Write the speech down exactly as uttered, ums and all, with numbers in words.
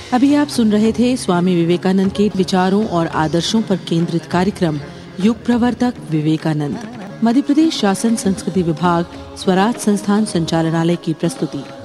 अभी आप सुन रहे थे स्वामी विवेकानंद के विचारों और आदर्शों पर केंद्रित कार्यक्रम युग प्रवर्तक विवेकानंद। मध्य प्रदेश शासन संस्कृति विभाग स्वराज संस्थान संचालनालय की प्रस्तुति।